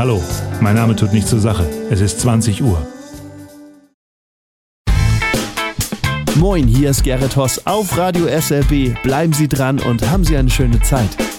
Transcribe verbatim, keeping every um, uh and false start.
Hallo, mein Name tut nichts zur Sache. Es ist zwanzig Uhr. Moin, hier ist Gerrit Hoss auf Radio S L B. Bleiben Sie dran und haben Sie eine schöne Zeit.